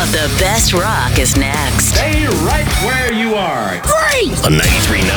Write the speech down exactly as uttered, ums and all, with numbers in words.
of the best rock is next. Stay right where you are. Great! On ninety-three point